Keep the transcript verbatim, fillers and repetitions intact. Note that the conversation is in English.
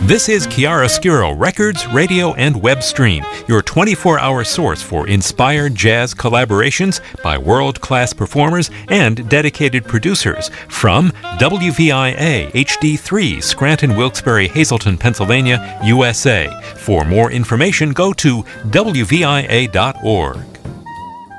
This is Chiaroscuro Records, Radio, and Web Stream, your twenty-four hour source for inspired jazz collaborations by world-class performers and dedicated producers from W V I A H D three, Scranton, Wilkes-Barre, Hazleton, Pennsylvania, U S A. For more information, go to W V I A dot org.